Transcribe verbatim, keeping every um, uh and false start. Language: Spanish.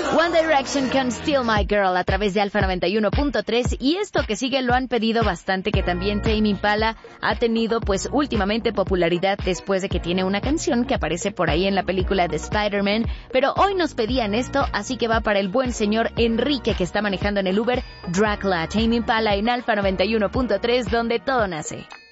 One Direction con Still My Girl a través de Alfa noventa y uno punto tres, y esto que sigue lo han pedido bastante, que también Tame Impala ha tenido pues últimamente popularidad después de que tiene una canción que aparece por ahí en la película de Spider-Man, pero hoy nos pedían esto, así que va para el buen señor Enrique que está manejando en el Uber. Dracula, Tame Impala en Alfa noventa y uno punto tres, donde todo nace.